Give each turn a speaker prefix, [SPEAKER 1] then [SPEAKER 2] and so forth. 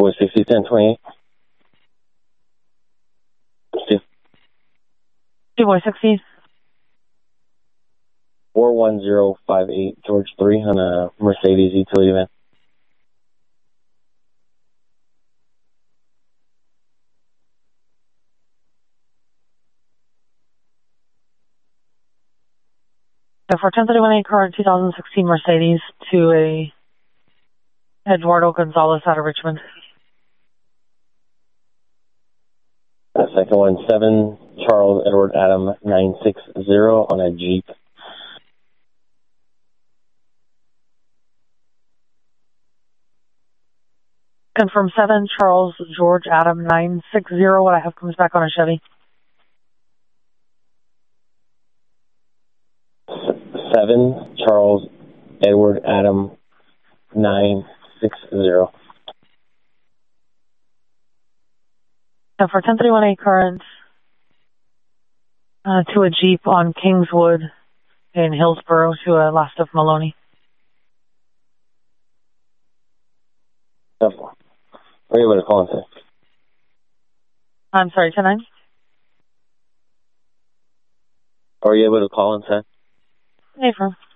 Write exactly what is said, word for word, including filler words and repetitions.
[SPEAKER 1] four sixty, ten twenty-eight. Steve.
[SPEAKER 2] four sixty.
[SPEAKER 1] four one zero five eight, George three on a Mercedes utility van.
[SPEAKER 2] So for ten thirty-one A car, two thousand sixteen Mercedes to a Eduardo Gonzalez out of Richmond.
[SPEAKER 1] Uh, second one, seven Charles Edward Adam nine six zero on a Jeep.
[SPEAKER 2] Confirm seven Charles George Adam nine six zero. What I have comes back on a Chevy.
[SPEAKER 1] Seven Charles Edward Adam nine six zero.
[SPEAKER 2] So for ten thirty-one A current uh, to a Jeep on Kingswood in Hillsborough to a Last of Maloney.
[SPEAKER 1] Are you able to call and say?
[SPEAKER 2] I'm sorry, ten nine?
[SPEAKER 1] Are you able to call and say?
[SPEAKER 2] Hey, firm.